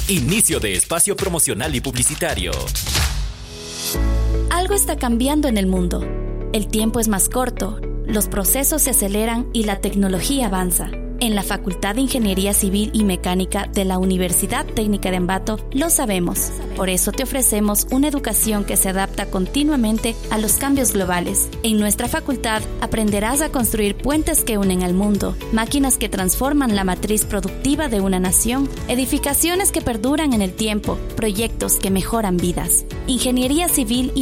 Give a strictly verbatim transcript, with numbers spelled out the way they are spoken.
Inicio de espacio promocional y publicitario. Algo está cambiando en el mundo. El tiempo es más corto, los procesos se aceleran y la tecnología avanza. En la Facultad de Ingeniería Civil y Mecánica de la Universidad Técnica de Ambato lo sabemos. Por eso te ofrecemos una educación que se adapta continuamente a los cambios globales. En nuestra facultad aprenderás a construir puentes que unen al mundo, máquinas que transforman la matriz productiva de una nación, edificaciones que perduran en el tiempo, proyectos que mejoran vidas. Ingeniería Civil y